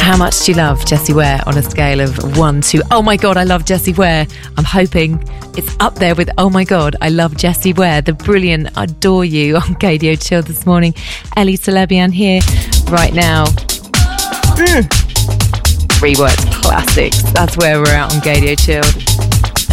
How much do you love Jessie Ware on a scale of 1 to, oh my God, I love Jessie Ware? I'm hoping it's up there with, oh my God, I love Jessie Ware, the brilliant Adore You on Radio Chill this morning. Ellie Celebian here right now. 3 words classics. That's where we're at on Radio Chill.